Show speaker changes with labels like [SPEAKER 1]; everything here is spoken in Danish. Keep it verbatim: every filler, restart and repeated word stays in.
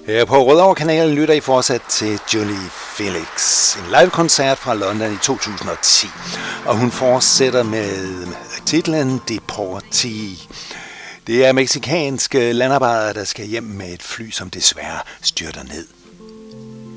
[SPEAKER 1] Her på Rødovre-kanalen lytter I fortsat til Julie Felix. En live-koncert fra London i to tusind og ti. Og hun fortsætter med titlen Deportee. Det er mexikanske landarbejdere, der skal hjem med et fly, som desværre styrter ned